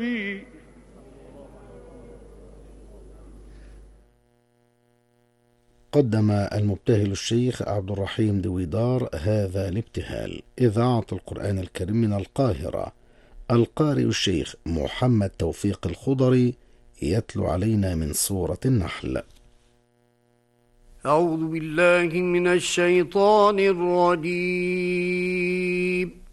قدم المبتهل الشيخ عبد الرحيم دويدار هذا الابتهال. إذاعة القرآن الكريم من القاهرة، القارئ الشيخ محمد توفيق الخضري يتلو علينا من سورة النحل. أعوذ بالله من الشيطان الرجيم.